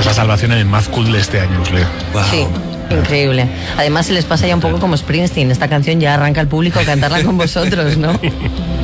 la salvación en el Mad Cool de este año, Leo. Wow. Sí, increíble. Además se les pasa ya un poco como Springsteen. Esta canción ya arranca el público a cantarla con vosotros, ¿no?